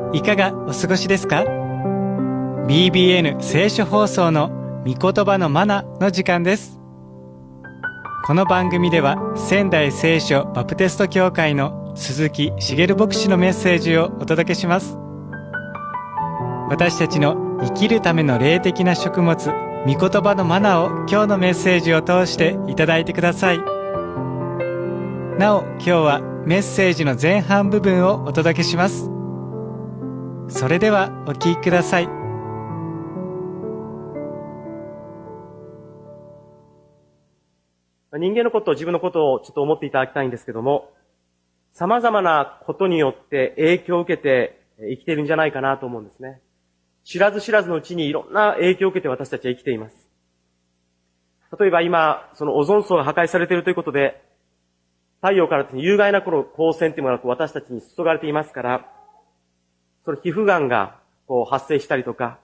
いかがお過ごしですか？ BBN 聖書放送の御言葉のマナの時間です。この番組では仙台聖書バプテスト教会の鈴木茂牧師のメッセージをお届けします。私たちの生きるための霊的な食物、御言葉のマナを今日のメッセージを通していただいてください。なお、今日はメッセージの前半部分をお届けします。それではお聞きください。 人間のこと、自分のことをちょっと思っていただきたいんですけども、様々なことによって影響を受けて生きているんじゃないかなと思うんですね。知らず知らずのうちにいろんな影響を受けて私たちは生きています。例えば今、そのオゾン層が破壊されているということで、太陽から有害な光線というものが私たちに注がれていますから、その皮膚がんが発生したりとか、